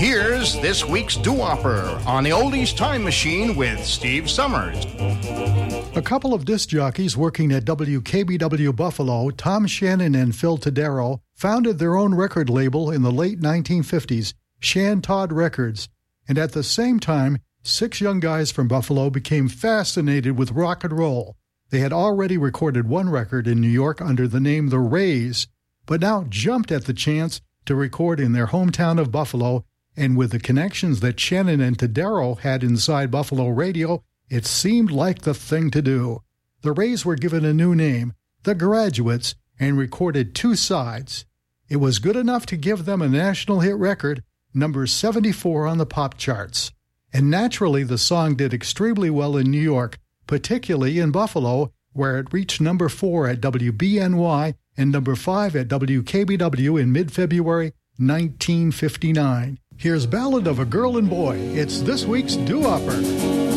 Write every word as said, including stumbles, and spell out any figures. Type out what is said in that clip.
Here's this week's doo-wopper on the Oldies Time Machine with Steve Summers. A couple of disc jockeys working at W K B W Buffalo, Tom Shannon and Phil Tadaro, founded their own record label in the late nineteen fifties, Shan Todd Records, and at the same time, six young guys from Buffalo became fascinated with rock and roll. They had already recorded one record in New York under the name The Rays, but now jumped at the chance to record in their hometown of Buffalo, and with the connections that Shannon and Tadaro had inside Buffalo radio, it seemed like the thing to do. The Rays were given a new name, The Graduates, and recorded two sides. It was good enough to give them a national hit record, number seventy-four on the pop charts. And naturally, the song did extremely well in New York, particularly in Buffalo, where it reached number four at W B N Y and number five at W K B W in mid-February nineteen fifty-nine. Here's Ballad of a Girl and Boy. It's this week's doo-wopper.